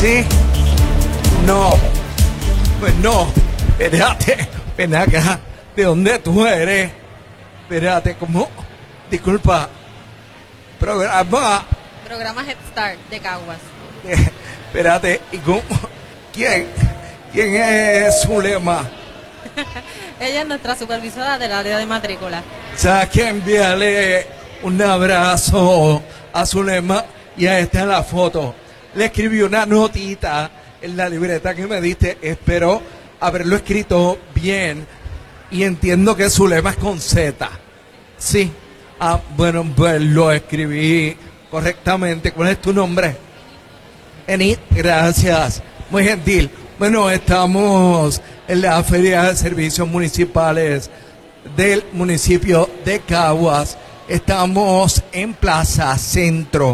¿Sí? No. Pues no. Espérate. Ven acá. ¿De dónde tú eres? Espérate, ¿cómo? Disculpa. Programa. Programa Head Start de Caguas. Espérate, ¿y cómo? ¿Quién? ¿Quién es Zulema? Ella es nuestra supervisora del área de matrícula. O sea, que envíale un abrazo a Zulema y a esta en la foto. Le escribí una notita en la libreta que me diste. Espero haberlo escrito bien y entiendo que Zulema es con Z. Sí. Ah, bueno, pues lo escribí correctamente. ¿Cuál es tu nombre? Enid, gracias. Muy gentil. Bueno, estamos en la Feria de Servicios Municipales del municipio de Caguas. Estamos en Plaza Centro.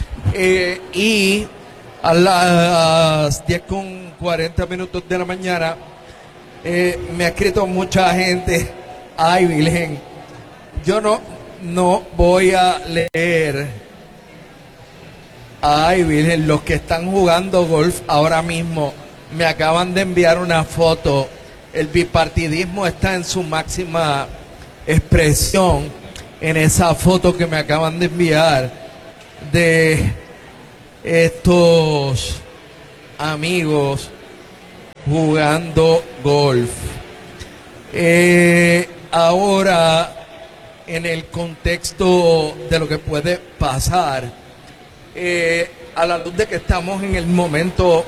Y a las 10:40 de la mañana me ha escrito mucha gente. Ay, Virgen, yo no voy a leer. Ay, Virgen, los que están jugando golf ahora mismo me acaban de enviar una foto. El bipartidismo está en su máxima expresión en esa foto que me acaban de enviar de estos amigos jugando golf. Ahora, en el contexto de lo que puede pasar, a la luz de que estamos en el momento,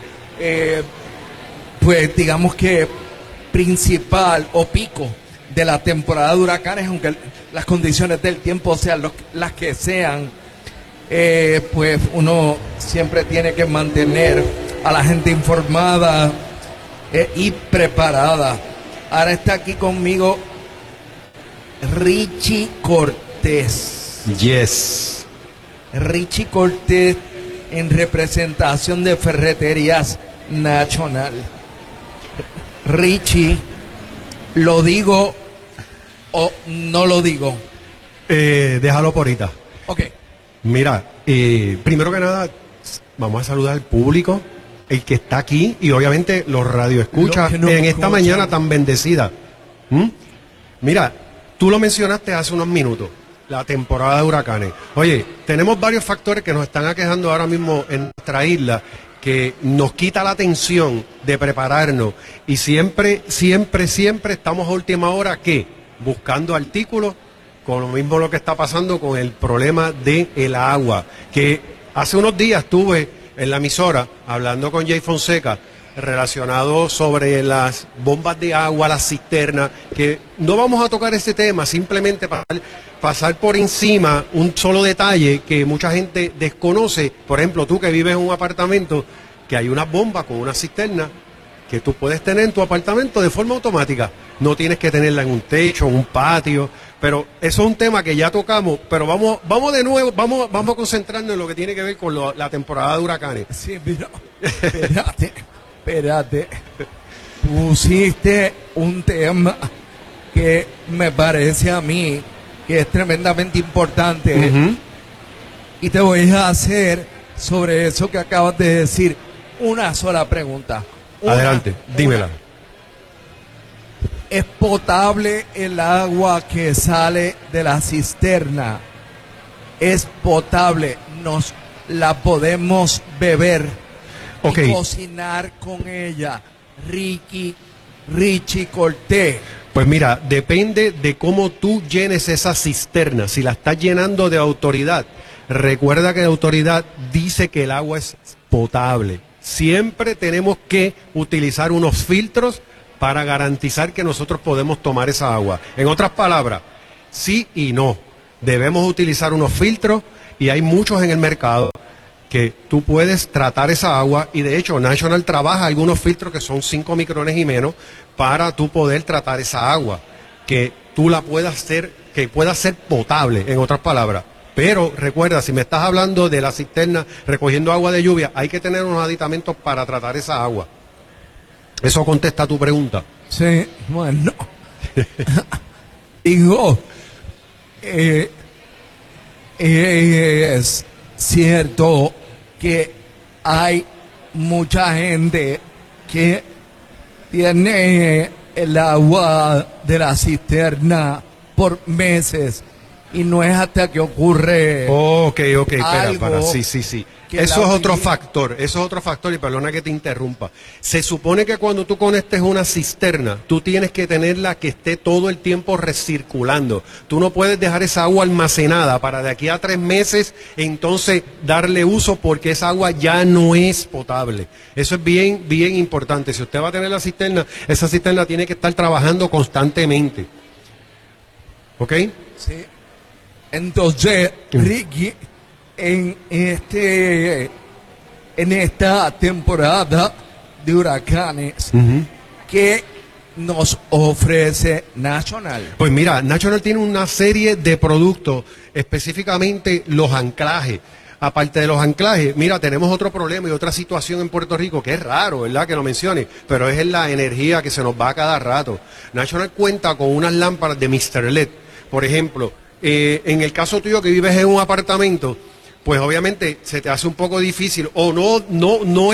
pues digamos que principal o pico de la temporada de huracanes, aunque las condiciones del tiempo sean las que sean, pues uno siempre tiene que mantener a la gente informada y preparada. Ahora está aquí conmigo Richie Cortés. Yes. Richie Cortés en representación de Ferreterías Nacional. Richie, ¿lo digo o no lo digo? Déjalo por ahorita. Ok. Mira, primero que nada, vamos a saludar al público, el que está aquí y obviamente los radioescuchas en esta escuchan. mañana tan bendecida. Mira, tú lo mencionaste hace unos minutos, la temporada de huracanes. Oye, tenemos varios factores que nos están aquejando ahora mismo en nuestra isla, que nos quita la atención de prepararnos y siempre estamos a última hora, ¿qué? Buscando artículos, con lo mismo lo que está pasando con el problema del agua, que hace unos días estuve en la emisora hablando con Jay Fonseca relacionado sobre las bombas de agua, las cisternas, que no vamos a tocar ese tema, simplemente pasar por encima un solo detalle que mucha gente desconoce. Por ejemplo, tú que vives en un apartamento, que hay una bomba con una cisterna que tú puedes tener en tu apartamento de forma automática. No tienes que tenerla en un techo, en un patio, pero eso es un tema que ya tocamos, pero vamos de nuevo, vamos a concentrarnos en lo que tiene que ver con la temporada de huracanes. Sí, mira, espérate. Pusiste un tema que me parece a mí que es tremendamente importante. Y te voy a hacer sobre eso que acabas de decir una sola pregunta. Adelante, dímela. ¿Es potable el agua que sale de la cisterna? ¿Es potable? ¿Nos la podemos beber y cocinar con ella? Richie Cortés. Pues mira, depende de cómo tú llenes esa cisterna. Si la estás llenando de autoridad, recuerda que la autoridad dice que el agua es potable. Siempre tenemos que utilizar unos filtros para garantizar que nosotros podemos tomar esa agua. En otras palabras, sí y no. Debemos utilizar unos filtros y hay muchos en el mercado que tú puedes tratar esa agua y de hecho National trabaja algunos filtros que son 5 micrones y menos para tú poder tratar esa agua, que tú la puedas hacer, que pueda ser potable, en otras palabras. Pero recuerda, si me estás hablando de la cisterna recogiendo agua de lluvia, hay que tener unos aditamentos para tratar esa agua. Eso contesta tu pregunta. Sí, bueno. Digo, es cierto que hay mucha gente que tiene el agua de la cisterna por meses y no es hasta que ocurre Ok, espera, algo sí. que Eso la es otro utiliza. factor, y perdona que te interrumpa. Se supone que cuando tú conectes una cisterna, tú tienes que tenerla que esté todo el tiempo recirculando. Tú no puedes dejar esa agua almacenada para de aquí a 3 meses, entonces darle uso porque esa agua ya no es potable. Eso es bien importante. Si usted va a tener la cisterna, esa cisterna tiene que estar trabajando constantemente. ¿Ok? Sí. Entonces, Ricky, en esta temporada de huracanes, ¿qué nos ofrece National? Pues mira, National tiene una serie de productos, específicamente los anclajes. Aparte de los anclajes, mira, tenemos otro problema y otra situación en Puerto Rico que es raro, ¿verdad? Que lo mencione, pero es la energía que se nos va a cada rato. National cuenta con unas lámparas de Mr. LED. Por ejemplo, en el caso tuyo que vives en un apartamento, pues obviamente se te hace un poco difícil o no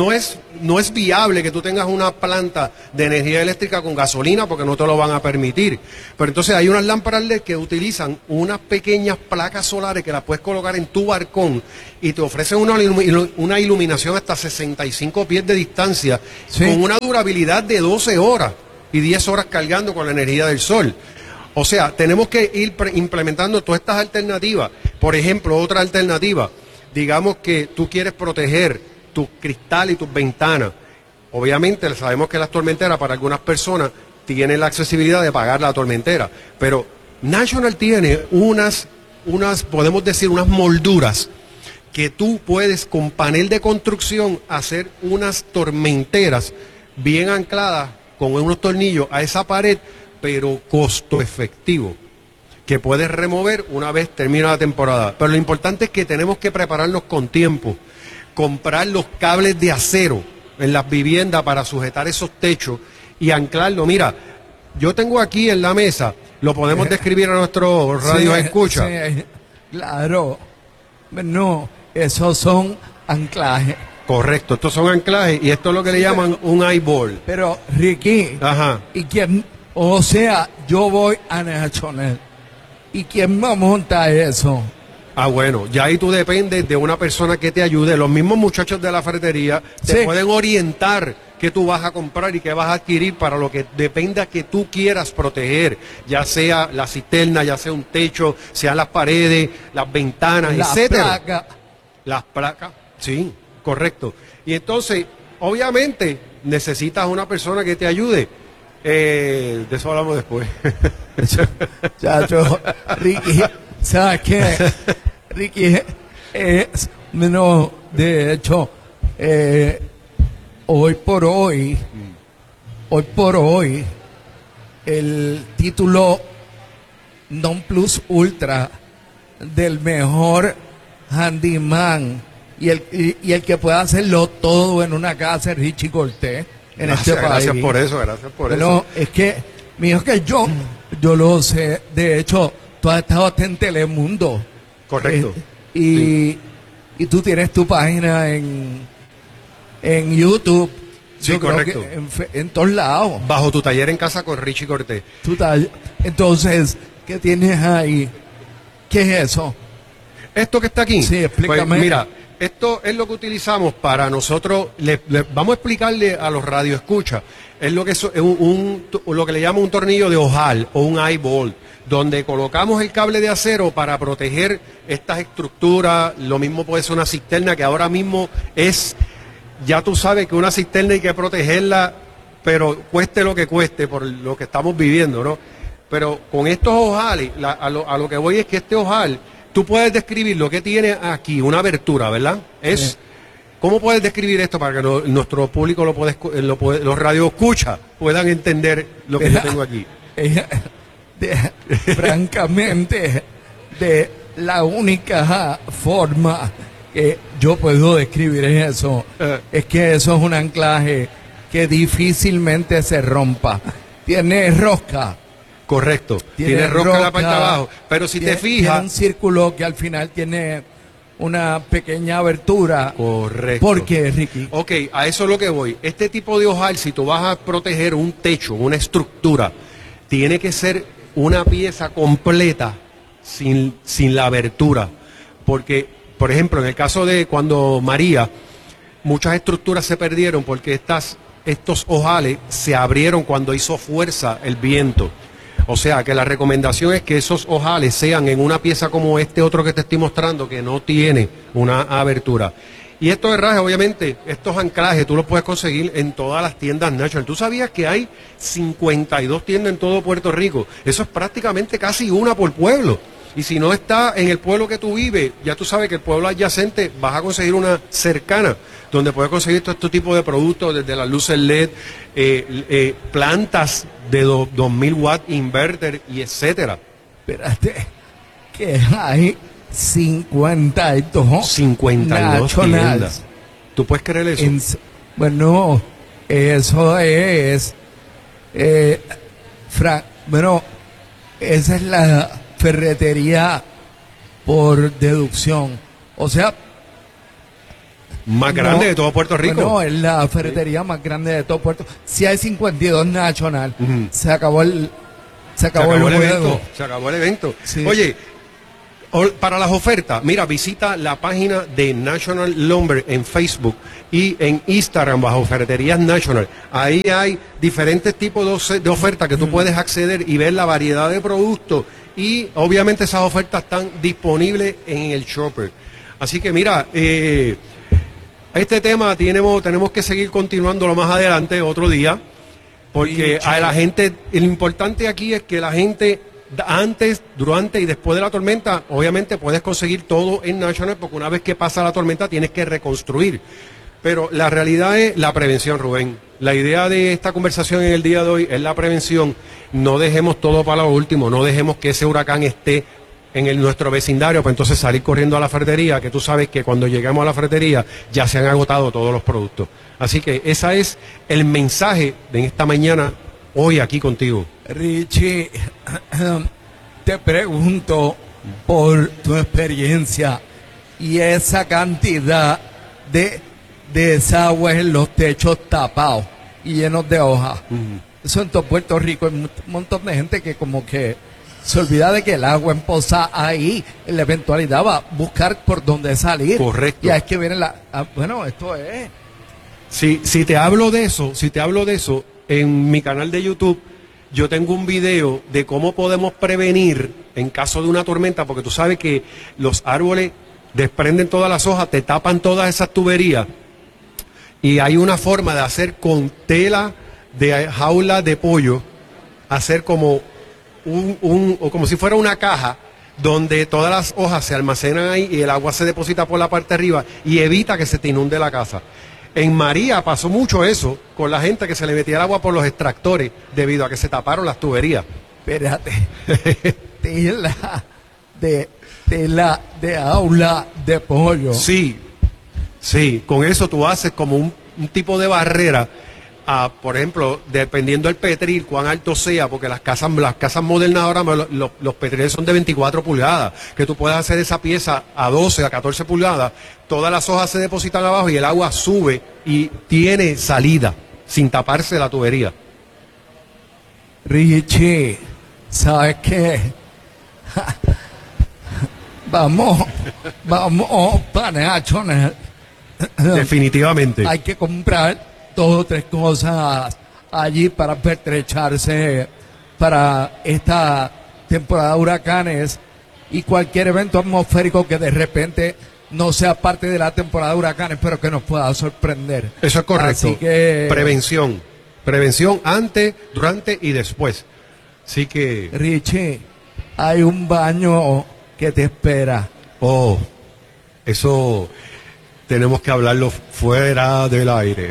es viable que tú tengas una planta de energía eléctrica con gasolina porque no te lo van a permitir. Pero entonces hay unas lámparas LED que utilizan unas pequeñas placas solares que las puedes colocar en tu balcón y te ofrecen una iluminación hasta 65 pies de distancia, Sí. con una durabilidad de 12 horas y 10 horas cargando con la energía del sol. O sea, tenemos que ir implementando todas estas alternativas. Por ejemplo, otra alternativa, digamos que tú quieres proteger tu cristal y tus ventanas. Obviamente sabemos que las tormenteras para algunas personas tienen la accesibilidad de pagar la tormentera, pero National tiene unas podemos decir, unas molduras que tú puedes con panel de construcción hacer unas tormenteras bien ancladas con unos tornillos a esa pared, pero costo efectivo, que puedes remover una vez termina la temporada. Pero lo importante es que tenemos que prepararnos con tiempo, comprar los cables de acero en las viviendas para sujetar esos techos y anclarlo. Mira, yo tengo aquí en la mesa, lo podemos describir a nuestro radio escucha. Sí, claro. No, esos son anclajes. Correcto, estos son anclajes y esto es lo que le llaman un eyeball. Pero, Ricky, Ajá. ¿y quién? O sea, yo voy a National. ¿Y quién me monta eso? Ah, bueno, ya ahí tú dependes de una persona que te ayude. Los mismos muchachos de la ferretería te Sí. pueden orientar qué tú vas a comprar y qué vas a adquirir para lo que dependa que tú quieras proteger, ya sea la cisterna, ya sea un techo, sean las paredes, las ventanas, La etcétera. placa. Las placas, sí, correcto. Y entonces, obviamente, necesitas una persona que te ayude. De eso hablamos después. Chacho, Ricky, ¿sabes qué? Ricky es menos, de hecho, hoy por hoy, el título non plus ultra del mejor handyman y el que pueda hacerlo todo en una casa es Richie Cortés en este país. Gracias por eso, gracias por Bueno, es que, mío, que yo lo sé. De hecho, tú has estado hasta en Telemundo. Correcto. Y tú tienes tu página en YouTube. Sí, Yo creo correcto. que en todos lados. eso. Bajo tu taller en casa con Richie Cortés. Entonces, ¿qué tienes ahí? ¿Qué es eso? Esto que está aquí. Sí, explícame. Pues mira, esto es lo que utilizamos para nosotros, vamos a explicarle a los radioescuchas, es lo que es lo que le llama un tornillo de ojal o un eyeball, donde colocamos el cable de acero para proteger estas estructuras. Lo mismo puede ser una cisterna que ahora mismo ya tú sabes que una cisterna hay que protegerla, pero cueste lo que cueste por lo que estamos viviendo, ¿no? Pero con estos ojales, a lo que voy es que este ojal, tú puedes describir lo que tiene aquí, una abertura, ¿verdad? Sí. ¿Cómo puedes describir esto para que nuestro público los radioescuchas puedan entender lo que yo tengo aquí? Francamente, de la única forma que yo puedo describir eso es que eso es un anclaje que difícilmente se rompa. Tiene rosca. Correcto. Tiene rosca en la parte de abajo. Pero si te Tiene fijas, un círculo que al final tiene una pequeña abertura. Correcto. ¿Por qué, Ricky? Ok, a eso es lo que voy. Este tipo de ojal, si tú vas a proteger un techo, una estructura, tiene que ser una pieza completa sin la abertura. Porque, por ejemplo, en el caso de cuando María, muchas estructuras se perdieron porque estos ojales se abrieron cuando hizo fuerza el viento. O sea, que la recomendación es que esos ojales sean en una pieza como este otro que te estoy mostrando, que no tiene una abertura. Y estos herrajes, obviamente, estos anclajes, tú los puedes conseguir en todas las tiendas National. ¿Tú sabías que hay 52 tiendas en todo Puerto Rico? Eso es prácticamente casi una por pueblo. Y si no está en el pueblo que tú vives, ya tú sabes que el pueblo adyacente vas a conseguir una cercana, donde puedes conseguir todo este tipo de productos, desde las luces LED, plantas de 2000 watts, inverter y etcétera. Espérate, que hay 52 52 nationals. tiendas. ¿Tú puedes creer eso? Bueno, eso es, bueno, esa es la ferretería por deducción. O sea, Más grande de todo Puerto Rico. No, es la ferretería más grande de todo Puerto. Si hay 52 nacional, se acabó el juego. Evento. Se acabó el evento. Sí. Oye, para las ofertas, mira, visita la página de National Lumber en Facebook y en Instagram bajo Ferreterías National. Ahí hay diferentes tipos de ofertas que tú puedes acceder y ver la variedad de productos. Y obviamente esas ofertas están disponibles en el shopper. Así que mira, este tema tenemos que seguir continuándolo más adelante, otro día, porque a la gente, lo importante aquí es que la gente, antes, durante y después de la tormenta, obviamente puedes conseguir todo en National, porque una vez que pasa la tormenta tienes que reconstruir. Pero la realidad es la prevención, Rubén. La idea de esta conversación en el día de hoy es la prevención. No dejemos todo para lo último, no dejemos que ese huracán esté en nuestro vecindario, pues entonces salir corriendo a la ferretería, que tú sabes que cuando lleguemos a la ferretería ya se han agotado todos los productos. Así que ese es el mensaje de esta mañana, hoy aquí contigo. Richie, te pregunto por tu experiencia y esa cantidad de desagües en los techos tapados y llenos de hojas. Eso en todo Puerto Rico hay un montón de gente que como que se olvida de que el agua empoza ahí, en la eventualidad va a buscar por dónde salir. Correcto. Y es que viene bueno, esto es. Si te hablo de eso, en mi canal de YouTube, yo tengo un video de cómo podemos prevenir en caso de una tormenta, porque tú sabes que los árboles desprenden todas las hojas, te tapan todas esas tuberías, y hay una forma de hacer con tela de jaula de pollo, hacer como o como si fuera una caja donde todas las hojas se almacenan ahí y el agua se deposita por la parte de arriba y evita que se te inunde la casa. En María pasó mucho eso con la gente que se le metía el agua por los extractores debido a que se taparon las tuberías. Espérate, tela de aula de pollo. Sí, con eso tú haces como un tipo de barrera. Por ejemplo, dependiendo del petril, cuán alto sea, porque las casas modernas ahora, los petriles son de 24 pulgadas, que tú puedes hacer esa pieza a 12, a 14 pulgadas, todas las hojas se depositan abajo y el agua sube y tiene salida, sin taparse la tubería. Richie, ¿sabes qué? vamos para National. Definitivamente. Hay que comprar 2 o 3 cosas allí para pertrecharse para esta temporada de huracanes y cualquier evento atmosférico que de repente no sea parte de la temporada de huracanes, pero que nos pueda sorprender. Eso es correcto. Así que prevención antes, durante y después. Así que Richie, hay un baño que te espera. Eso tenemos que hablarlo fuera del aire.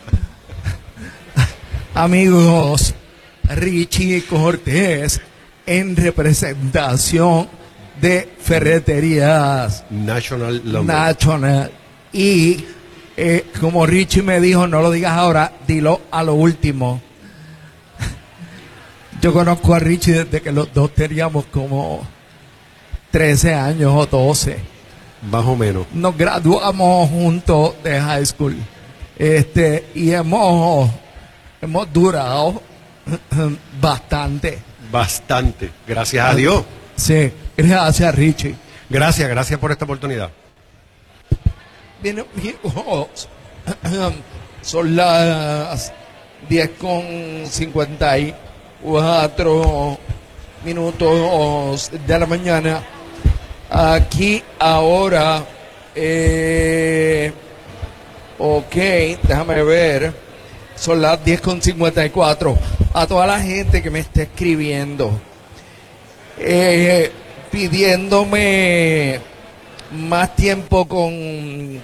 Amigos, Richie Cortés en representación de Ferreterías National Lumber. National. Y como Richie me dijo, no lo digas ahora, dilo a lo último. Yo conozco a Richie desde que los dos teníamos como 13 años o 12. Más o menos. Nos graduamos juntos de high school. Y hemos durado bastante. Bastante. Gracias a Dios. Sí, gracias, Richie. Gracias por esta oportunidad. Bien, amigos, son las 10:54 minutos de la mañana. Aquí ahora, ok, déjame ver, son las 10:54. A toda la gente que me está escribiendo, pidiéndome más tiempo con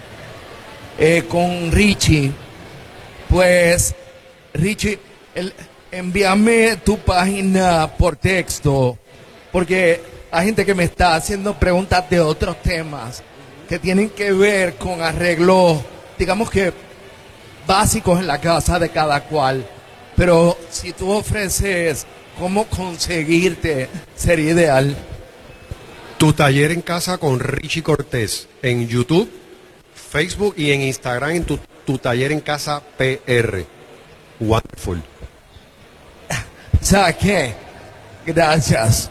Richie, pues Richie, envíame tu página por texto, porque hay gente que me está haciendo preguntas de otros temas que tienen que ver con arreglos, digamos que básicos en la casa de cada cual. Pero si tú ofreces cómo conseguirte, sería ideal. Tu taller en casa con Richie Cortés en YouTube, Facebook y en Instagram en tu taller en casa PR. Wonderful. ¿Sabes qué? Gracias.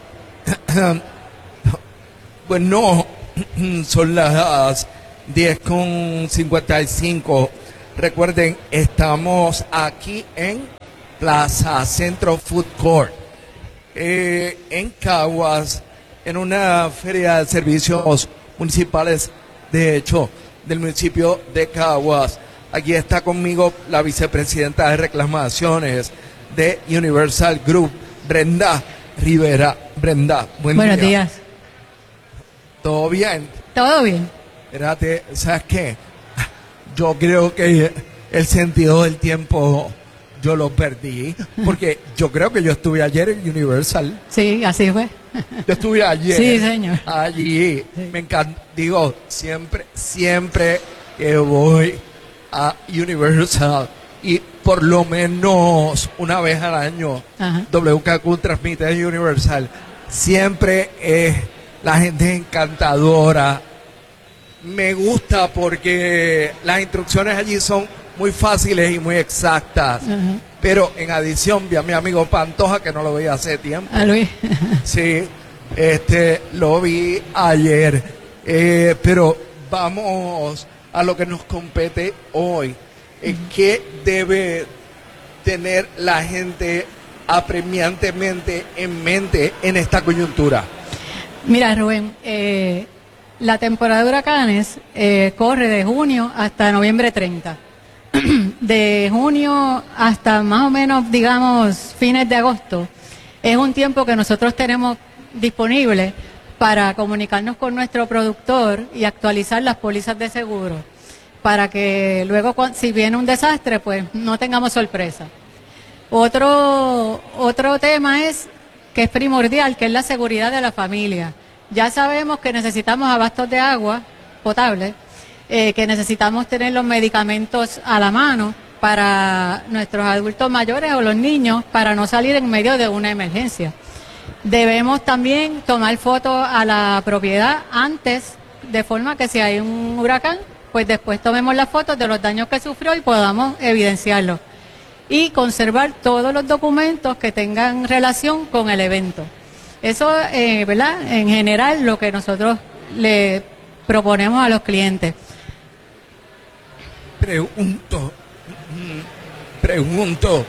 Bueno, son las 10:55. Recuerden, estamos aquí en Plaza Centro Food Court, en Caguas, en una feria de servicios municipales, de hecho, del municipio de Caguas. Aquí está conmigo la vicepresidenta de reclamaciones de Universal Group, Brenda Rivera. Brenda, Buenos días. ¿Todo bien? ¿Todo bien? Espérate, ¿sabes qué? Yo creo que el sentido del tiempo yo lo perdí, porque yo creo que yo estuve ayer en Universal. Sí, así fue. Yo estuve ayer. Sí, señor. Allí. Sí. Me encanta. Digo, siempre que voy a Universal, y por lo menos una vez al año, ajá, WKQ transmite en Universal, siempre es la gente encantadora. Me gusta porque las instrucciones allí son muy fáciles y muy exactas. Uh-huh. Pero en adición vi a mi amigo Pantoja, que no lo veía hace tiempo. A Luis. Sí, lo vi ayer. Pero vamos a lo que nos compete hoy. ¿Qué debe tener la gente apremiantemente en mente en esta coyuntura? Mira, Rubén, la temporada de huracanes corre de junio hasta noviembre 30. De junio hasta más o menos, digamos, fines de agosto, es un tiempo que nosotros tenemos disponible para comunicarnos con nuestro productor y actualizar las pólizas de seguro, para que luego, si viene un desastre, pues no tengamos sorpresa. Otro tema que es primordial, que es la seguridad de la familia. Ya sabemos que necesitamos abastos de agua potable, que necesitamos tener los medicamentos a la mano para nuestros adultos mayores o los niños, para no salir en medio de una emergencia. Debemos también tomar fotos a la propiedad antes, de forma que si hay un huracán, pues después tomemos las fotos de los daños que sufrió y podamos evidenciarlos. Y conservar todos los documentos que tengan relación con el evento. Eso, ¿verdad? En general, lo que nosotros le proponemos a los clientes. Pregunto,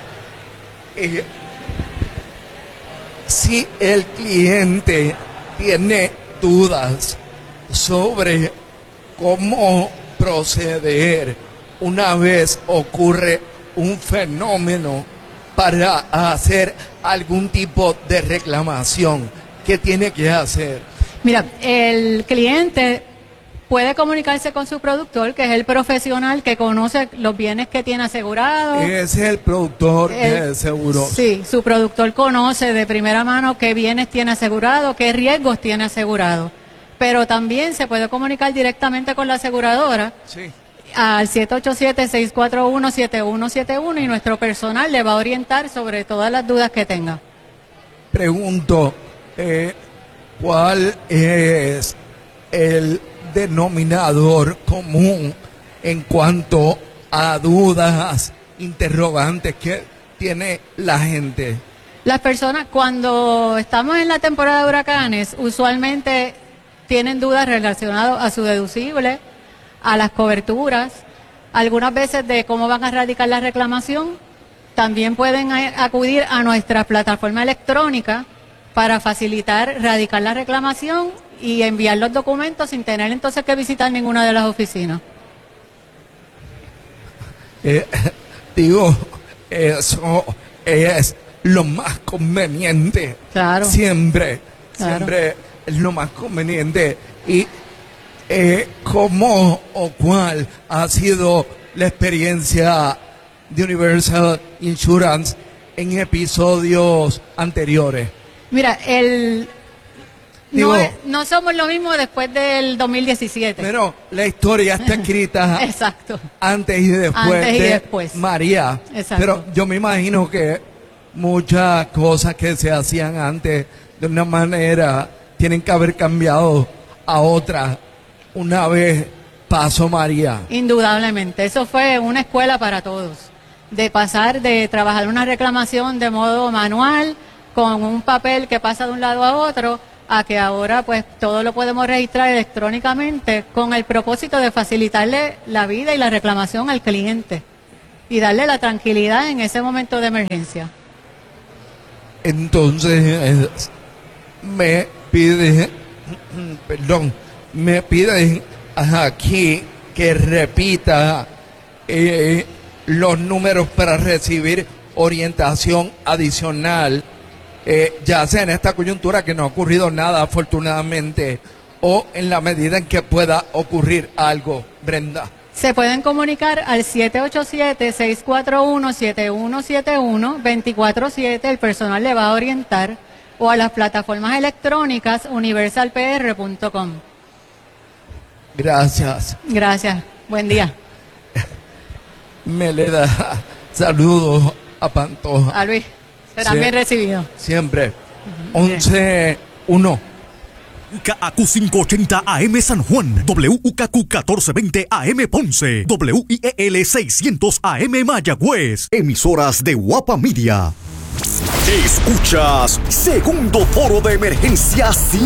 si el cliente tiene dudas sobre cómo proceder una vez ocurre un fenómeno para hacer algún tipo de reclamación, ¿qué tiene que hacer? Mira, el cliente puede comunicarse con su productor, que es el profesional que conoce los bienes que tiene asegurados. Es el productor de seguros. Sí, su productor conoce de primera mano qué bienes tiene asegurado, qué riesgos tiene asegurado. Pero también se puede comunicar directamente con la aseguradora. Sí. Al 787-641-7171 y nuestro personal le va a orientar sobre todas las dudas que tenga. Pregunto, ¿cuál es el denominador común en cuanto a dudas, interrogantes que tiene la gente? Las personas, cuando estamos en la temporada de huracanes, usualmente tienen dudas relacionadas a su deducible, a las coberturas, algunas veces de cómo van a radicar la reclamación. También pueden acudir a nuestra plataforma electrónica para facilitar radicar la reclamación y enviar los documentos sin tener entonces que visitar ninguna de las oficinas. Digo, eso es lo más conveniente. Claro. Siempre Claro. es lo más conveniente. Y ¿cómo o cuál ha sido la experiencia de Universal Insurance en episodios anteriores? Mira, Digo, no somos lo mismo después del 2017. Pero la historia está escrita Exacto. antes y después Antes y de después. María. Exacto. Pero yo me imagino que muchas cosas que se hacían antes de una manera tienen que haber cambiado a otra una vez pasó María. Indudablemente. Eso fue una escuela para todos. De pasar de trabajar una reclamación de modo manual, con un papel que pasa de un lado a otro, a que ahora pues todo lo podemos registrar electrónicamente con el propósito de facilitarle la vida y la reclamación al cliente y darle la tranquilidad en ese momento de emergencia. Entonces me piden aquí que repita los números para recibir orientación adicional, ya sea en esta coyuntura que no ha ocurrido nada afortunadamente, o en la medida en que pueda ocurrir algo. Brenda. Se pueden comunicar al 787-641-7171, 24/7, el personal le va a orientar, o a las plataformas electrónicas universalpr.com. Gracias. Gracias, buen día. Me le da saludos a Pantoja. A Luis, será Sí. bien recibido. Siempre. 11-1. WKAQ 580 AM San Juan, WKQ 1420 AM Ponce, WIEL 600 AM Mayagüez. Emisoras de Guapa Media. Escuchas Segundo Foro de Emergencia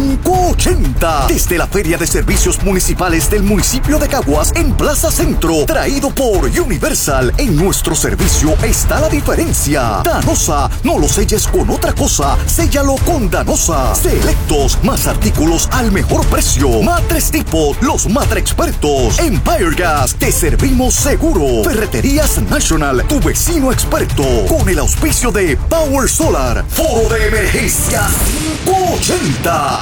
580 desde la Feria de Servicios Municipales del municipio de Caguas en Plaza Centro, traído por Universal. En nuestro servicio está la diferencia. Danosa, no lo selles con otra cosa, séllalo con Danosa. Selectos, más artículos al mejor precio. Matres Tipo, los Matre Expertos. Empire Gas, te servimos seguro. Ferreterías National, tu vecino experto. Con el auspicio de Power Solar. Foro de Emergencia 580.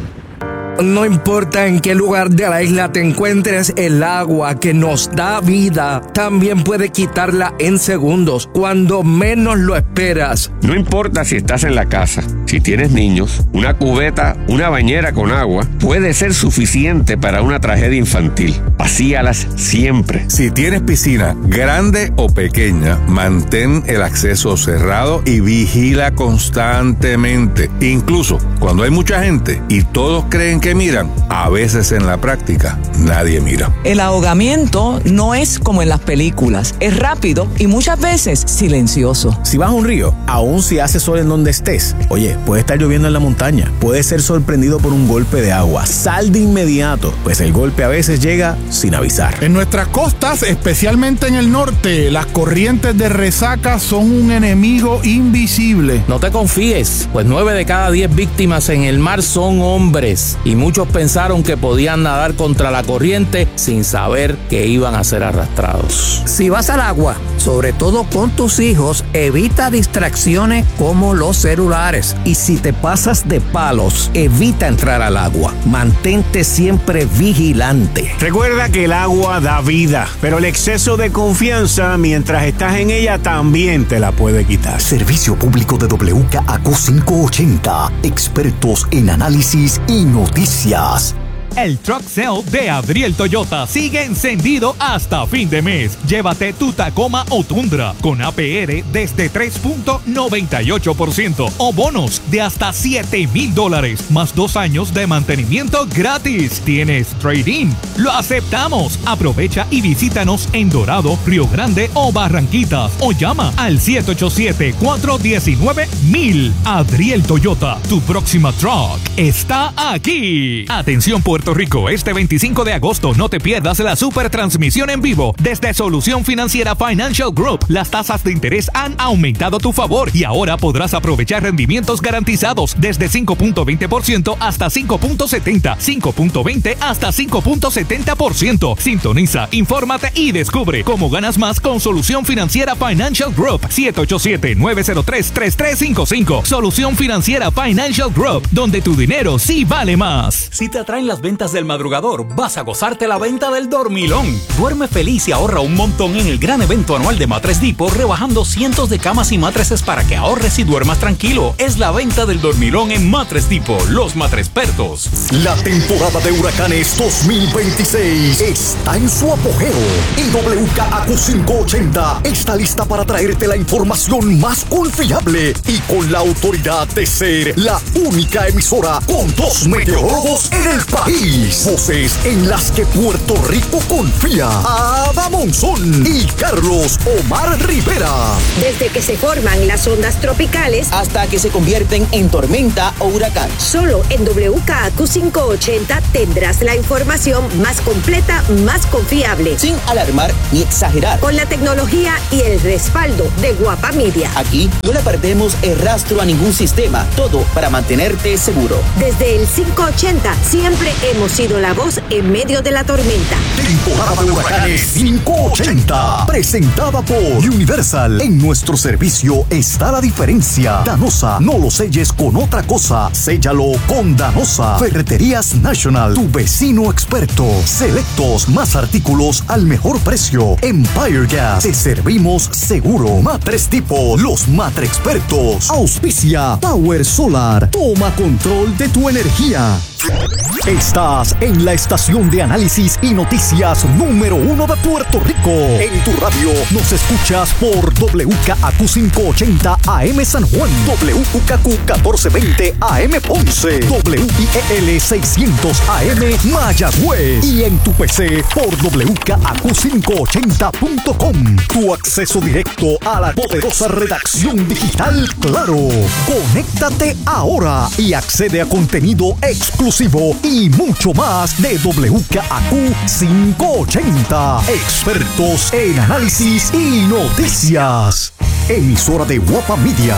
No importa en qué lugar de la isla te encuentres, el agua que nos da vida también puede quitarla en segundos, cuando menos lo esperas. No importa si estás en la casa, si tienes niños, una cubeta, una bañera con agua puede ser suficiente para una tragedia infantil. Vacíalas siempre. Si tienes piscina grande o pequeña, mantén el acceso cerrado y vigila constantemente. Incluso cuando hay mucha gente y todos creen que miran, a veces en la práctica nadie mira. El ahogamiento no es como en las películas, es rápido y muchas veces silencioso. Si vas a un río, aun si hace sol en donde estés, oye, puede estar lloviendo en la montaña, puedes ser sorprendido por un golpe de agua. Sal de inmediato, pues el golpe a veces llega sin avisar. En nuestras costas, especialmente en el norte, las corrientes de resaca son un enemigo invisible. No te confíes, pues 9 de cada 10 víctimas en el mar son hombres y muchos pensaron que podían nadar contra la corriente sin saber que iban a ser arrastrados. Si vas al agua, sobre todo con tus hijos, evita distracciones como los celulares. Y si te pasas de palos, evita entrar al agua. Mantente siempre vigilante. Recuerda que el agua da vida, pero el exceso de confianza mientras estás en ella también te la puede quitar. Servicio público de WKAQ 580. Expertos en análisis y noticias. El Truck Sale de Adriel Toyota sigue encendido hasta fin de mes. Llévate tu Tacoma o Tundra con APR desde 3.98% o bonos de hasta $7,000 más 2 años de mantenimiento gratis. ¿Tienes trade-in? ¡Lo aceptamos! Aprovecha y visítanos en Dorado, Río Grande o Barranquitas o llama al 787-419-1000. Adriel Toyota, tu próxima truck está aquí. Atención Puerto Rico, este 25 de agosto no te pierdas la super transmisión en vivo desde Solución Financiera Financial Group. Las tasas de interés han aumentado a tu favor y ahora podrás aprovechar rendimientos garantizados desde 5.20% hasta 5.70, 5.20 hasta 5.70%. Sintoniza, infórmate y descubre cómo ganas más con Solución Financiera Financial Group. 787-903-3355. Solución Financiera Financial Group, donde tu dinero sí vale más. Si te atraen las ventas del madrugador, vas a gozarte la venta del dormilón. Duerme feliz y ahorra un montón en el gran evento anual de Matres Depot, rebajando cientos de camas y matres para que ahorres y duermas tranquilo. Es la venta del dormilón en Matres Depot, los matrespertos. La temporada de huracanes 2026 está en su apogeo y WKAQ 580 está lista para traerte la información más confiable y con la autoridad de ser la única emisora con 2 meteorólogos en el país. Voces en las que Puerto Rico confía. Ada Monzón y Carlos Omar Rivera. Desde que se forman las ondas tropicales hasta que se convierten en tormenta o huracán. Solo en WKAQ 580 tendrás la información más completa, más confiable. Sin alarmar ni exagerar. Con la tecnología y el respaldo de Guapa Media. Aquí no le perdemos el rastro a ningún sistema. Todo para mantenerte seguro. Desde el 580 siempre hemos sido la voz en medio de la tormenta. Temporada de huracanes 580. Presentada por Universal. En nuestro servicio está la diferencia. Danosa, no lo selles con otra cosa. Séllalo con Danosa. Ferreterías National, tu vecino experto. Selectos, más artículos al mejor precio. Empire Gas, te servimos seguro. Matres Tipo, los matre expertos. Auspicia Power Solar. Toma control de tu energía. Estás en la estación de análisis y noticias número 1 de Puerto Rico. En tu radio nos escuchas por WKAQ 580 AM San Juan, WKAQ 1420 AM Ponce, WIEL 600 AM Mayagüez y en tu PC por WKAQ580.com. Tu acceso directo a la poderosa redacción digital Claro. Conéctate ahora y accede a contenido exclusivo y mucho más de WKAQ 580. Expertos en análisis y noticias. Emisora de Guapa Media.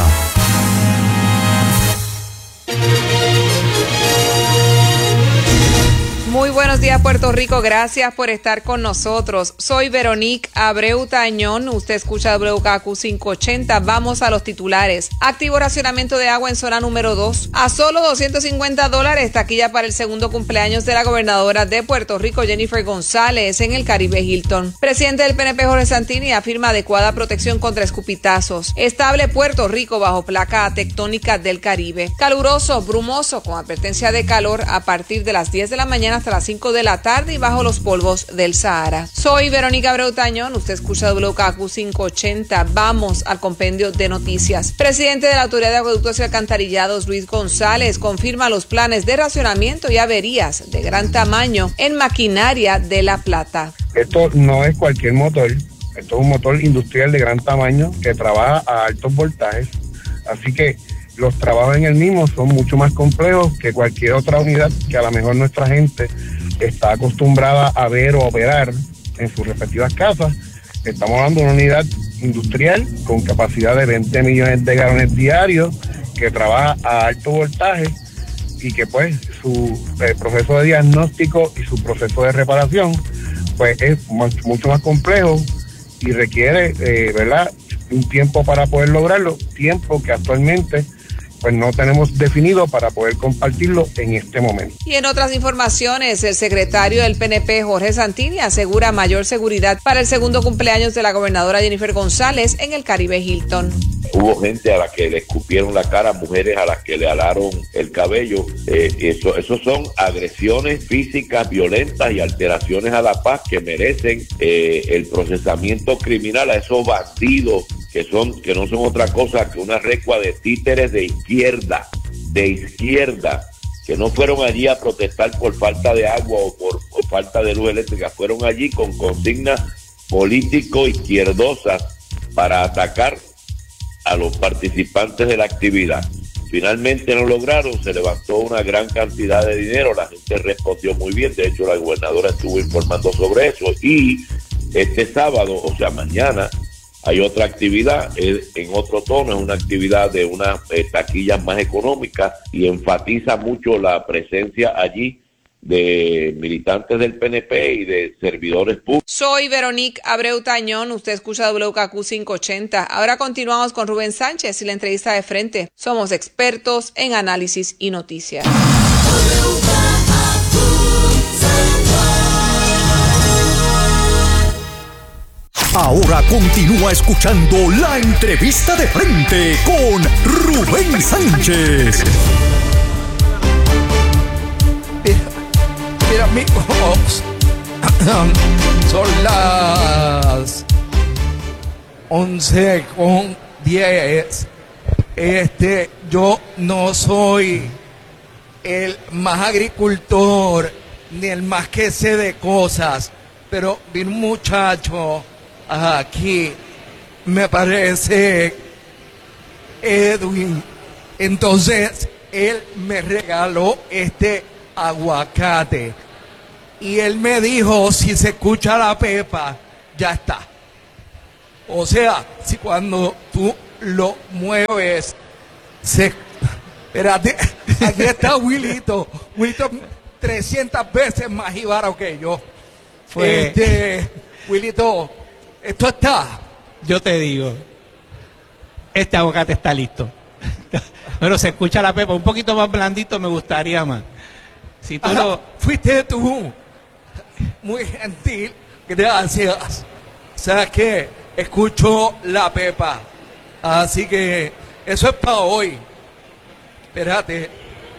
Muy buenos días, Puerto Rico. Gracias por estar con nosotros. Soy Veronique Abreu Tañón. Usted escucha WKAQ 580. Vamos a los titulares. Activo racionamiento de agua en zona número 2. A solo $250. Taquilla para el segundo cumpleaños de la gobernadora de Puerto Rico, Jennifer González, en el Caribe Hilton. Presidente del PNP, Jorge Santini, afirma adecuada protección contra escupitazos. Estable Puerto Rico bajo placa tectónica del Caribe. Caluroso, brumoso, con advertencia de calor a partir de las 10 de la mañana hasta las 5 de la tarde y bajo los polvos del Sahara. Soy Verónica Abreu Tañón, usted escucha WKAQ 580. Vamos al compendio de noticias. Presidente de la Autoridad de Acueductos y Alcantarillados, Luis González, confirma los planes de racionamiento y averías de gran tamaño en maquinaria de La Plata. Esto no es cualquier motor, esto es un motor industrial de gran tamaño que trabaja a altos voltajes, así que los trabajos en el mismo son mucho más complejos que cualquier otra unidad que a lo mejor nuestra gente está acostumbrada a ver o operar en sus respectivas casas. Estamos hablando de una unidad industrial con capacidad de 20 millones de galones diarios que trabaja a alto voltaje y que pues su proceso de diagnóstico y su proceso de reparación pues es mucho más complejo y requiere, ¿verdad?, un tiempo para poder lograrlo, tiempo que actualmente pues no tenemos definido para poder compartirlo en este momento. Y en otras informaciones, el secretario del PNP, Jorge Santini, asegura mayor seguridad para el segundo cumpleaños de la gobernadora Jennifer González en el Caribe Hilton. hubo gente a la que le escupieron la cara, mujeres a las que le alaron el cabello. Eso son agresiones físicas violentas y alteraciones a la paz que merecen el procesamiento criminal a esos bandidos que no son otra cosa que una recua de títeres de izquierda, que no fueron allí a protestar por falta de agua o por falta de luz eléctrica, fueron allí con consignas político-izquierdosas para atacar a los participantes de la actividad. Finalmente lo lograron, se levantó una gran cantidad de dinero, la gente respondió muy bien, de hecho la gobernadora estuvo informando sobre eso, y este sábado, o sea mañana, hay otra actividad en otro tono, es una actividad de unas taquillas más económicas y enfatiza mucho la presencia allí de militantes del PNP y de servidores públicos. Soy Veronique Abreu Tañón, usted escucha WKQ 580. Ahora continuamos con Rubén Sánchez y la entrevista de frente. Somos expertos en análisis y noticias. Ahora continúa escuchando la entrevista de frente con Rubén Sánchez. Mira, amigos, son las 11:10. Yo no soy el más agricultor ni el más que sé de cosas, pero vi un muchacho aquí, me parece Edwin. Entonces él me regaló este aguacate y él me dijo, si se escucha la pepa, ya está. O sea, si cuando tú lo mueves, espérate, aquí está Willito 300 veces más jíbaro que yo. Willito, esto está. Yo te digo, este aguacate está listo. Pero se escucha la pepa, un poquito más blandito me gustaría más. Si tú fuiste tú, muy gentil, gracias. ¿Sabes qué? Escucho la pepa. Así que eso es para hoy. Espérate,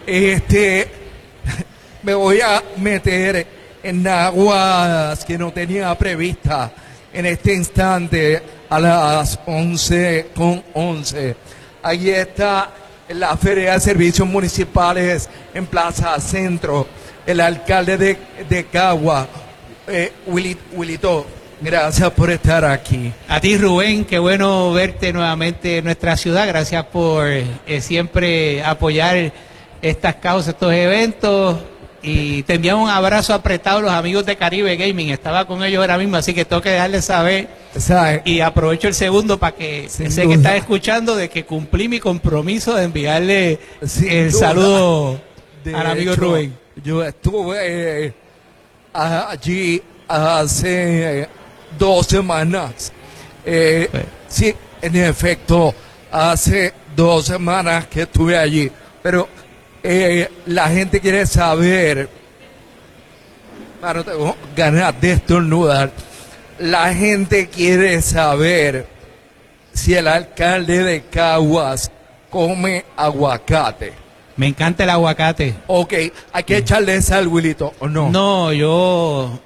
me voy a meter en aguas que no tenía prevista en este instante a las 11:11. Ahí está la Feria de Servicios Municipales en Plaza Centro. El alcalde de Cagua, Willito, gracias por estar aquí. A ti, Rubén, qué bueno verte nuevamente en nuestra ciudad. Gracias por siempre apoyar estas causas, estos eventos. Y te enviamos un abrazo apretado a los amigos de Caribe Gaming. Estaba con ellos ahora mismo, así que tengo que dejarles saber. Y aprovecho el segundo para que sé que están escuchando de que cumplí mi compromiso de enviarle el saludo al amigo Rubén. Yo estuve allí hace 2 semanas. Sí, en efecto, hace 2 semanas que estuve allí. Pero la gente quiere saber, no tengo ganas de estornudar. La gente quiere saber si el alcalde de Caguas come aguacate. Me encanta el aguacate. Ok, hay que echarle sal, Willito, ¿o no? No, yo,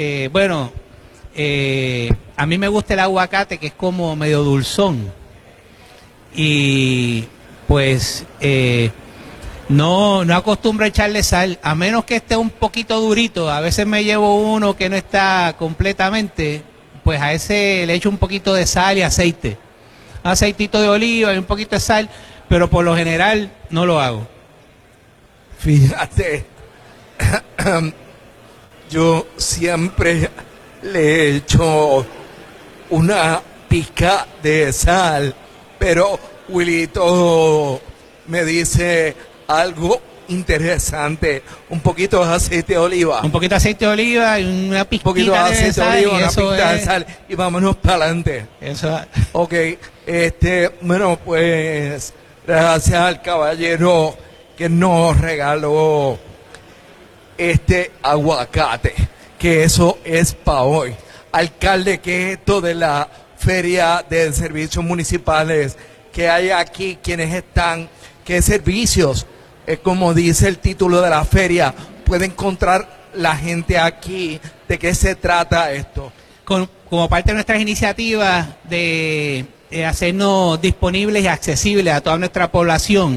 a mí me gusta el aguacate que es como medio dulzón. Y pues no acostumbro a echarle sal, a menos que esté un poquito durito. A veces me llevo uno que no está completamente, pues a ese le echo un poquito de sal y aceite. Aceitito de oliva y un poquito de sal, pero por lo general no lo hago. Fíjate, yo siempre le echo una pizca de sal, pero Willito me dice algo interesante, un poquito de aceite de oliva. Un poquito de aceite de oliva y una pizquita un poquito de aceite sal, de oliva, y una eso pizca de sal y vámonos para adelante. Eso. Ok, bueno, pues gracias al caballero que nos regaló este aguacate, que eso es para hoy. Alcalde, ¿qué es esto de la Feria de Servicios Municipales que hay aquí, quienes están, qué servicios, como dice el título de la feria, puede encontrar la gente aquí, de qué se trata esto. Como parte de nuestras iniciativas de hacernos disponibles y accesibles a toda nuestra población,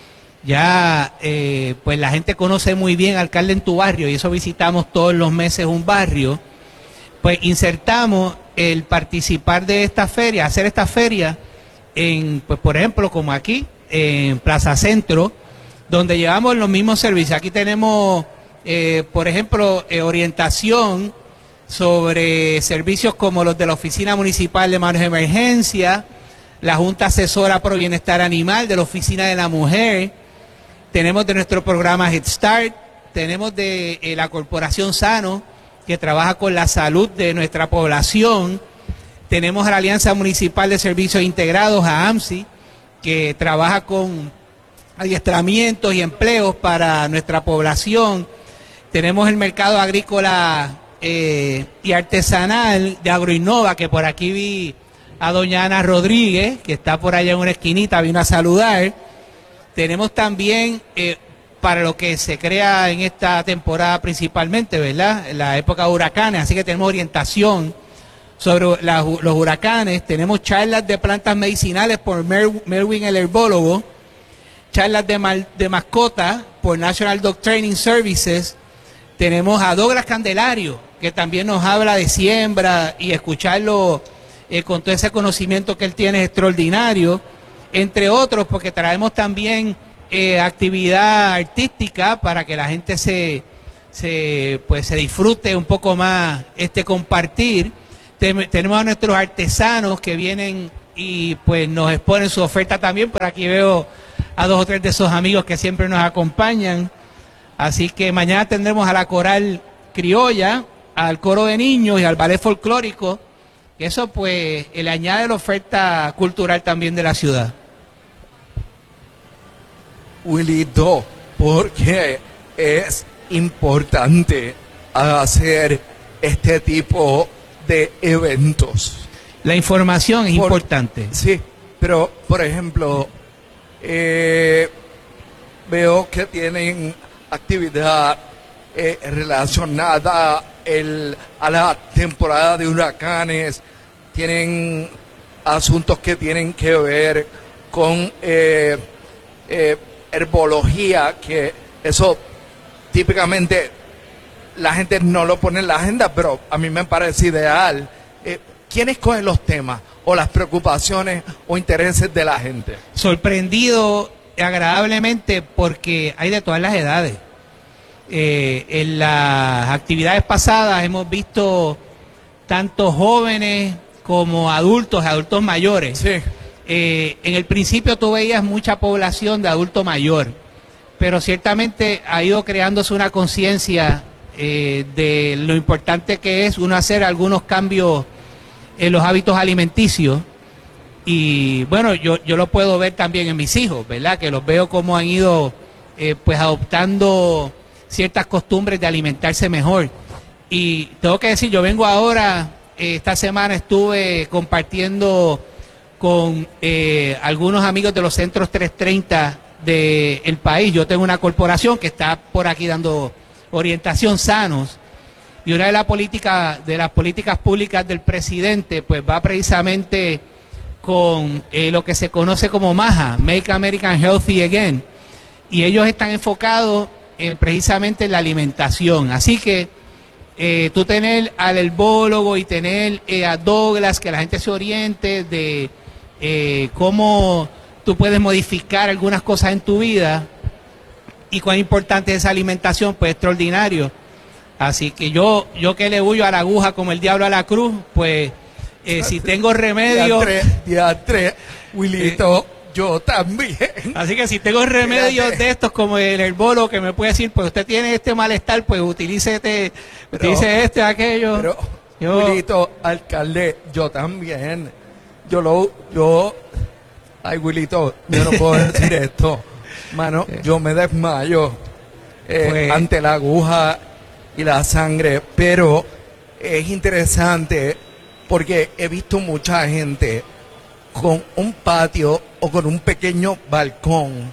ya pues la gente conoce muy bien Alcalde en tu Barrio, y eso visitamos todos los meses un barrio, pues insertamos el participar de esta feria, hacer esta feria en, pues por ejemplo, como aquí, en Plaza Centro, donde llevamos los mismos servicios. Aquí tenemos, por ejemplo, orientación sobre servicios como los de la Oficina Municipal de Manejo de Emergencia, la Junta Asesora Pro Bienestar Animal, de la Oficina de la Mujer, tenemos de nuestro programa Head Start, tenemos de la Corporación Sano, que trabaja con la salud de nuestra población, tenemos a la Alianza Municipal de Servicios Integrados, a AMSI, que trabaja con adiestramientos y empleos para nuestra población, tenemos el mercado agrícola y artesanal de Agroinnova, que por aquí vi a doña Ana Rodríguez, que está por allá en una esquinita, vino a saludar. Tenemos también, para lo que se crea en esta temporada principalmente, ¿verdad?, en la época de huracanes, así que tenemos orientación sobre los huracanes, tenemos charlas de plantas medicinales por Melwin el herbólogo, charlas de mascotas por National Dog Training Services, tenemos a Douglas Candelario, que también nos habla de siembra, y escucharlo con todo ese conocimiento que él tiene es extraordinario, entre otros, porque traemos también actividad artística para que la gente se disfrute un poco más compartir. Tenemos a nuestros artesanos que vienen y pues nos exponen su oferta también. Por aquí veo a 2 o 3 de esos amigos que siempre nos acompañan. Así que mañana tendremos a la coral criolla, al coro de niños y al ballet folclórico. Eso pues le añade la oferta cultural también de la ciudad. Wilito, porque es importante hacer este tipo de eventos. La información es importante. Sí, pero por ejemplo, veo que tienen actividad relacionada a la temporada de huracanes, tienen asuntos que tienen que ver con herbología, que eso típicamente la gente no lo pone en la agenda, pero a mí me parece ideal. ¿Quién escoge los temas o las preocupaciones o intereses de la gente? Sorprendido agradablemente porque hay de todas las edades. En las actividades pasadas hemos visto tanto jóvenes como adultos mayores. Sí. En el principio tú veías mucha población de adulto mayor, pero ciertamente ha ido creándose una conciencia de lo importante que es uno hacer algunos cambios en los hábitos alimenticios. Y bueno, yo lo puedo ver también en mis hijos, ¿verdad? Que los veo como han ido pues adoptando ciertas costumbres de alimentarse mejor. Y tengo que decir, yo vengo ahora, esta semana estuve compartiendo con algunos amigos de los centros 330 del país. Yo tengo una corporación que está por aquí dando orientación sanos, y una de las políticas públicas del presidente pues va precisamente con lo que se conoce como MAHA, Make America Healthy Again, y ellos están enfocados precisamente en la alimentación. Así que tú tener al herbólogo y tener a Douglas, que la gente se oriente de cómo tú puedes modificar algunas cosas en tu vida y cuán importante es esa alimentación, pues extraordinario. Así que yo que le huyo a la aguja como el diablo a la cruz, pues si tengo remedio... Wilito, yo también. Así que si tengo remedios de estos como el herbólogo que me puede decir, pues usted tiene este malestar, pues utilice aquello. Pero, Wilito, alcalde, yo también. Ay, Wilito, yo no puedo decir esto. Mano, yo me desmayo ante la aguja y la sangre, pero es interesante porque he visto mucha gente con un patio o con un pequeño balcón,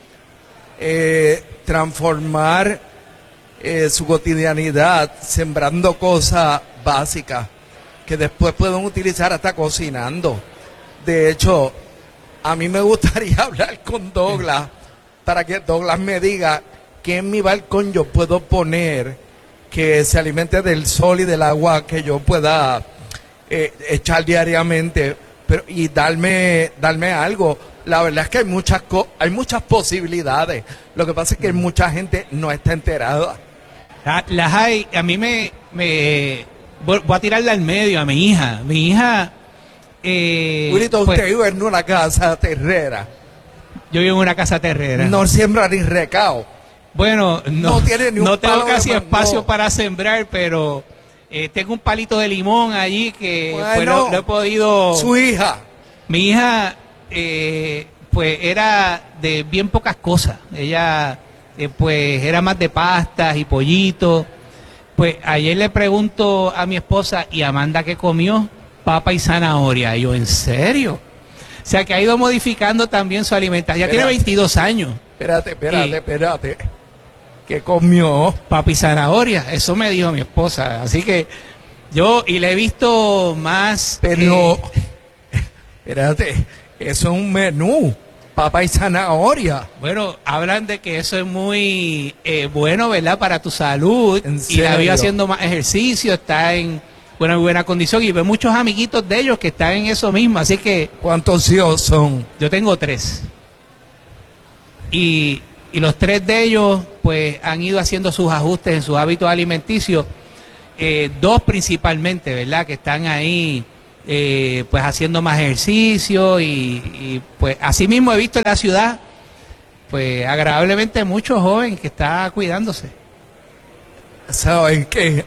transformar su cotidianidad sembrando cosas básicas que después pueden utilizar hasta cocinando. De hecho, a mí me gustaría hablar con Douglas para que Douglas me diga que en mi balcón yo puedo poner que se alimente del sol y del agua que yo pueda echar diariamente, pero y darme algo. La verdad es que hay muchas posibilidades. Lo que pasa es que mucha gente no está enterada. Las hay. A mí voy a tirarla al medio a mi hija. Mi hija... Wilito, usted vive en una casa terrera. Yo vivo en una casa terrera. No siembra ni recao. Bueno, no tiene ni un no tengo palo de casi mango. espacio para sembrar, pero tengo un palito de limón allí que Bueno, lo he podido... Su hija. Mi hija, pues era de bien pocas cosas. Ella, pues era más de pastas y pollitos. Pues ayer le pregunto a mi esposa, ¿y Amanda qué comió? Papa y zanahoria. Y yo, ¿en serio? O sea, que ha ido modificando también su alimentación. Ya tiene 22 años. Espérate. ¿Qué comió? Papa y zanahoria. Eso me dijo mi esposa. Así que y le he visto más... Pero, espérate, eso es un menú. Papa y zanahoria. Bueno, hablan de que eso es muy bueno, ¿verdad? Para tu salud. ¿En Y la serio? vive haciendo más ejercicio, está en buena condición y ve muchos amiguitos de ellos que están en eso mismo. Así que... ¿Cuántos hijos son? Yo tengo 3. Y los 3 de ellos, pues, han ido haciendo sus ajustes en sus hábitos alimenticios. 2 principalmente, ¿verdad? Que están ahí, pues, haciendo más ejercicio y, pues, así mismo he visto en la ciudad, pues, agradablemente muchos jóvenes que están cuidándose. ¿Saben qué?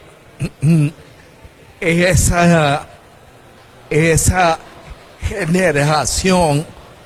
Esa generación,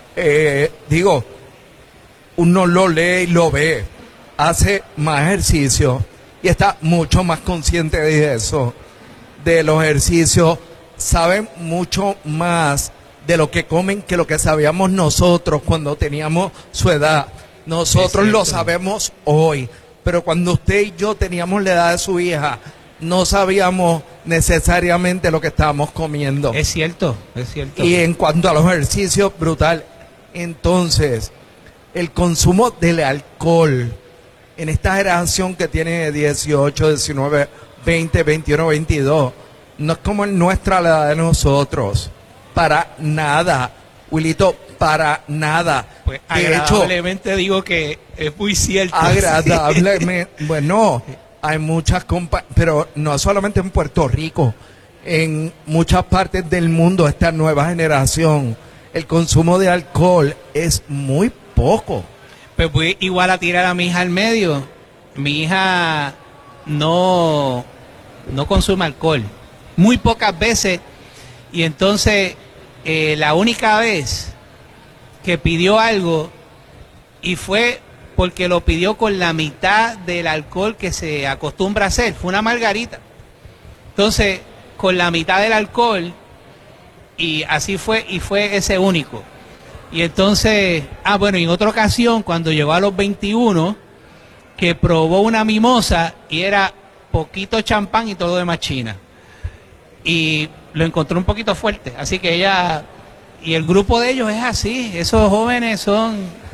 uno lo lee y lo ve, hace más ejercicio y está mucho más consciente de eso, de los ejercicios, saben mucho más de lo que comen que lo que sabíamos nosotros cuando teníamos su edad. Nosotros lo sabemos hoy, pero cuando usted y yo teníamos la edad de su hija, no sabíamos necesariamente lo que estábamos comiendo. Es cierto. Y en cuanto a los ejercicios, brutal. Entonces, el consumo del alcohol en esta generación que tiene 18, 19, 20, 21, 22, no es como en nuestra edad de nosotros. Para nada, Wilito, para nada. Pues De hecho, agradablemente digo que es muy cierto. agradablemente, bueno, hay muchas pero no solamente en Puerto Rico, en muchas partes del mundo, esta nueva generación, el consumo de alcohol es muy poco. Pues voy igual a tirar a mi hija al medio. Mi hija no consume alcohol, muy pocas veces, y entonces la única vez que pidió algo, y fue porque lo pidió con la mitad del alcohol que se acostumbra a hacer, fue una margarita. Entonces, con la mitad del alcohol, y así fue, y fue ese único. Y entonces, bueno, en otra ocasión, cuando llegó a los 21, que probó una mimosa y era poquito champán y todo lo demás China. Y lo encontró un poquito fuerte. Así que ella, y el grupo de ellos es así, esos jóvenes son...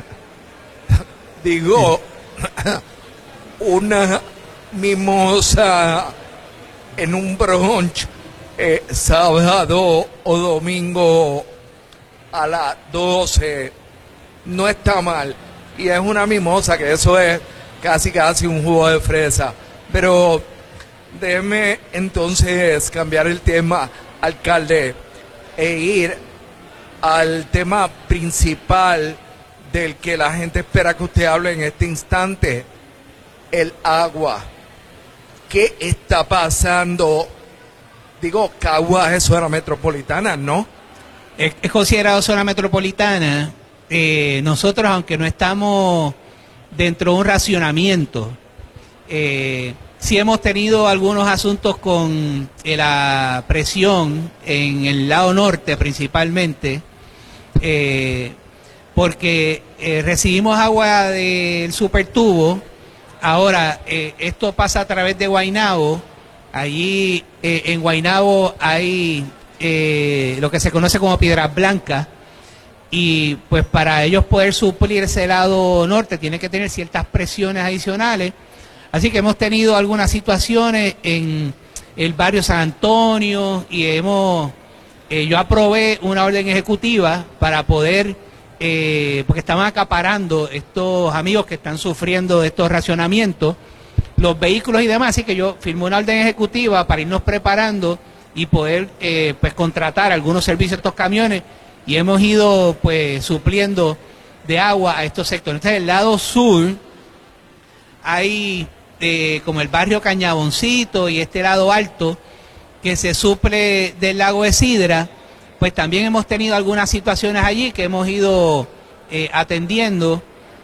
Una mimosa en un brunch sábado o domingo a las 12 no está mal, y es una mimosa, que eso es casi un jugo de fresa. Pero déjeme entonces cambiar el tema, alcalde, e ir al tema principal del que la gente espera que usted hable en este instante: el agua. ¿Qué está pasando? Caguas es zona metropolitana, ¿no? Es considerado zona metropolitana. Nosotros, aunque no estamos dentro de un racionamiento, sí hemos tenido algunos asuntos con la presión en el lado norte principalmente, porque recibimos agua del supertubo. Ahora, esto pasa a través de Guaynabo. Allí en Guaynabo hay lo que se conoce como Piedras Blancas, y pues para ellos poder suplir ese lado norte tienen que tener ciertas presiones adicionales. Así que hemos tenido algunas situaciones en el barrio San Antonio y yo aprobé una orden ejecutiva para poder, porque estaban acaparando estos amigos que están sufriendo de estos racionamientos, los vehículos y demás, así que yo firmé una orden ejecutiva para irnos preparando y poder pues contratar algunos servicios de estos camiones, y hemos ido pues supliendo de agua a estos sectores. Entonces, el lado sur hay como el barrio Cañaboncito y este lado alto que se suple del lago de Sidra, pues también hemos tenido algunas situaciones allí que hemos ido atendiendo.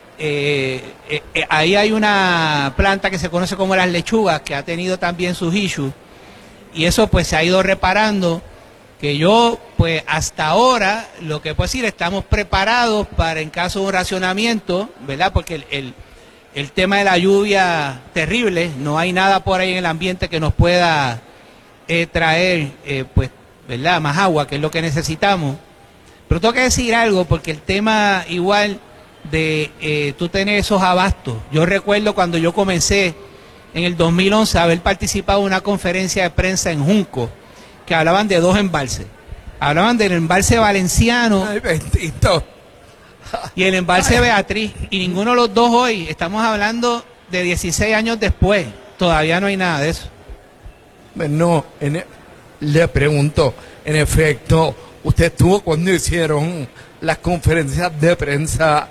Ahí hay una planta que se conoce como Las Lechugas, que ha tenido también sus issues, y eso pues se ha ido reparando, que yo pues hasta ahora lo que puedo decir, estamos preparados para en caso de un racionamiento, ¿verdad? Porque el tema de la lluvia terrible, no hay nada por ahí en el ambiente que nos pueda traer pues, ¿verdad?, más agua, que es lo que necesitamos. Pero tengo que decir algo, porque el tema igual de tú tener esos abastos. Yo recuerdo cuando yo comencé en el 2011 a haber participado en una conferencia de prensa en Junco, que hablaban de 2 embalses. Hablaban del embalse Valenciano. Ay, bendito. Y el embalse Beatriz, y ninguno de los dos hoy, estamos hablando de 16 años después, todavía no hay nada de eso. No, le pregunto, en efecto, usted estuvo cuando hicieron las conferencias de prensa